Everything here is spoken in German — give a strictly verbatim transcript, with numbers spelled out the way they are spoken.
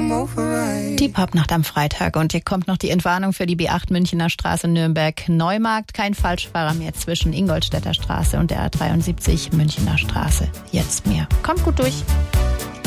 Die Popnacht am Freitag und hier kommt noch die Entwarnung für die B acht Münchner Straße Nürnberg-Neumarkt. Kein Falschfahrer mehr zwischen Ingolstädter Straße und der A dreiundsiebzig Münchner Straße. Jetzt mehr. Kommt gut durch.